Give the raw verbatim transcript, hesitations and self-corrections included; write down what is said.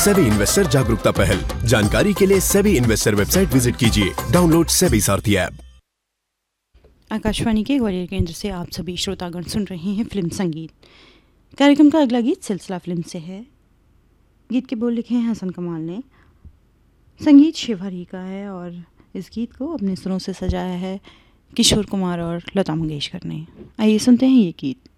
SEBI investor जागरूकता पहल। जानकारी के लिए सेबी इन्वेस्टर वेबसाइट विजिट कीजिए। डाउनलोड सेबी सारथी ऐप। आकाशवाणी के ग्वालियर केंद्र से आप सभी श्रोतागण सुन रहे हैं फिल्म संगीत। कार्यक्रम का अगला गीत सिलसिला फिल्म से है। गीत के बोल लिखे हैं हसन कमाल ने, संगीत शिव हरी का है और इस गीत को अपने सुरों से सजाया है किशोर कुमार और लता मंगेशकर ने। आइए सुनते हैं ये गीत।